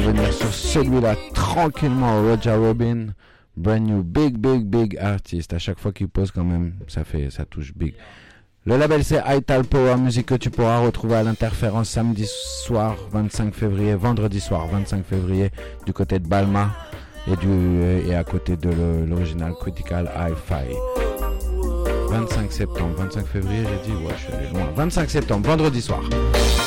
revenir sur celui-là tranquillement. Roger Robin, brand new, big artist. À chaque fois qu'il pose quand même, ça touche big. Le label c'est Ital Power Music que tu pourras retrouver à l'Interférence samedi soir 25 février, vendredi soir 25 février du côté de Balma et à côté de l'original Critical Hi-Fi. 25 février, j'ai dit, ouais, je suis allé loin. 25 septembre, vendredi soir.